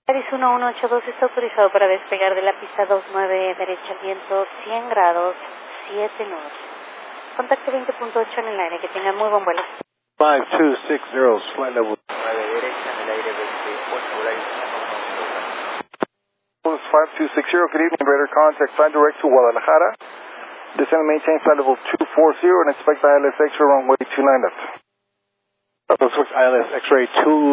Paris 1182 está autorizado para despegar de la pista 29 derecha al viento 100 grados, 7 nudos. Contacto 20.8 en el aire, que tengan muy buen vuelo. 5260, flight level. 9 derecha en el aire 28, Volaris 5260, good evening, radar contact, flight direct to Guadalajara. Descend and maintain flight level 240 and expect ILS X-ray runway 29 left. ILS X-ray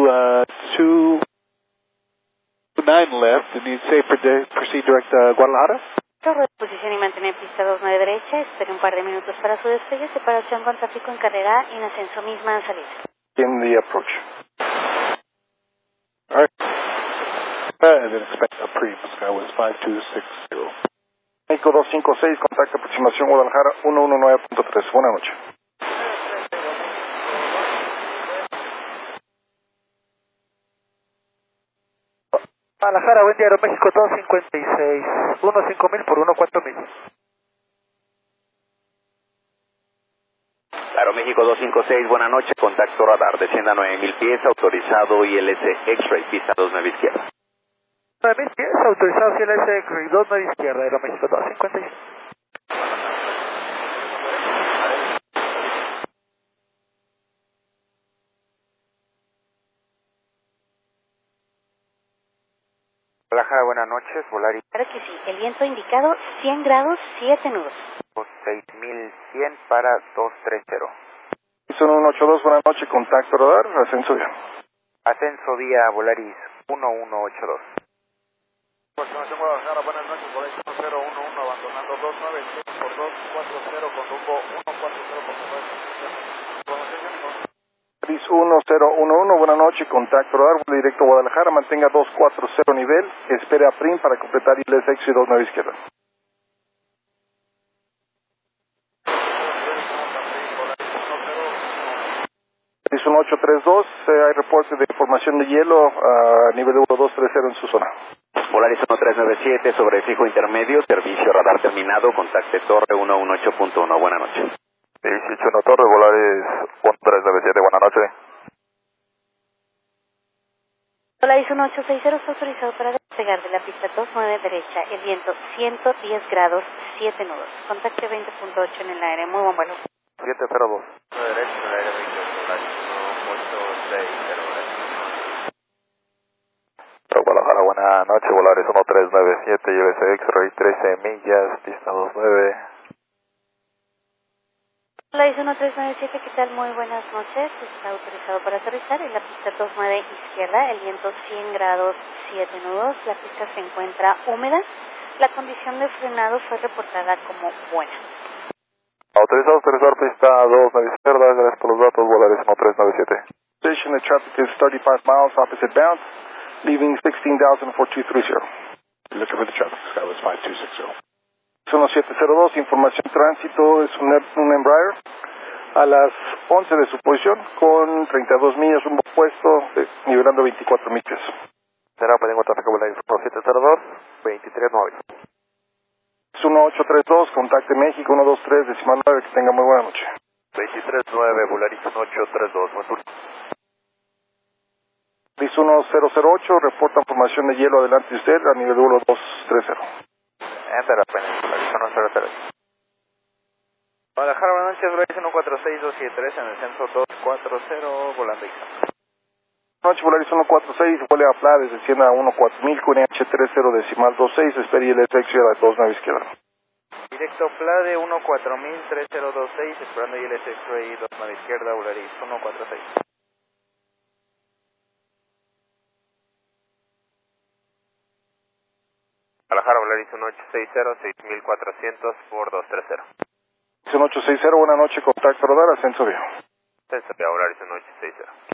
29 left, and you say proceed direct Guadalajara? Torre de posición y mantener pista 29 derecha, espere un par de minutos para su despegue, separación con tráfico en carrera y en ascenso misma en salida. In the approach. Alright. And then expect a Skywest 5260. México 256, contacto aproximación Guadalajara 119.3. Buenas noches. Guadalajara, buen día, Aeroméxico 256, 15000 por 14000. Aeroméxico 256, buena noche, contacto radar, descienda a 9000 pies, autorizado ILS X-Ray, pista 29 izquierda. 9000 pies, autorizado ILS X-Ray, 29 izquierda, Aeroméxico 256. Guadalajara, buenas noches, Volaris. Claro que sí, el viento indicado 100 grados, 7 nudos. 6100 para 230. Son 182, buenas noches, contacto radar, ascenso bien. Ascenso vía Volaris 1182. Aproximación Guadalajara, buenas noches, Volaris 1011, abandonando 297 por 240 con rumbo 140 por favor. Paris 1011, buenas noches, contacto radar, vuelo directo a Guadalajara, mantenga 240 nivel, espere a PRIM para completar ILS X-Ray 29 izquierda. Paris 1832, hay reporte de formación de hielo a nivel 1230 en su zona. Volaris 1397 sobre fijo intermedio, servicio radar terminado, contacte torre 118.1, buenas noches. 181 Torre, Volaris 1397, buenas noches. Volaris 1860 está autorizado para despegar de la pista 29 derecha, el viento 110 grados, 7 nudos. Contacte 20.8 en el aire, muy buen vuelo. 702. 9 derecha en el aire 28, Volaris 1860. Guadalajara, buenas noches, Volaris 1397, ILS X-Ray 13 millas, pista 29. Volaris 1397, ¿qué tal? Muy buenas noches. Está autorizado para aterrizar en la pista 29 izquierda, el viento 100 grados, 7 nudos. La pista se encuentra húmeda. La condición de frenado fue reportada como buena. Autorizado a aterrizar pista 29 izquierda, gracias por los datos, Volaris 1397. Station, the traffic is 35 miles opposite bound, leaving 16,4230. Looking for the traffic, Skywest 5260. Son 702, información tránsito, es un Embraer a las 11 de su posición con 32 millas rumbo opuesto, nivelando 24 millas. Será para ningún tráfico Volaris 1702, 239. Es 1832, contacte México 123, decimal 9, que tenga muy buena noche. 239, Volaris 1832, buen turno. Liz 1008, reporta formación de hielo adelante de usted a nivel vuelo 230. Enter apenas, Volaris 1003. Guadalajara, buenas noches, Volaris 146273 en el centro 240, volando IXA. Noche Volaris 146, vuele a FLA desde Siena 14000 con NH30 decimal 26, espera ILS X-Ray a la 29 izquierda. Directo FLA de 14000, 3026, esperando ILS X-Ray 29 izquierda, Volaris 146. Guadalajara, Volaris 1860, 6400 por 230. 1860, buena noche, contacto radar, ascenso viejo. Ascenso vía Volaris 1860.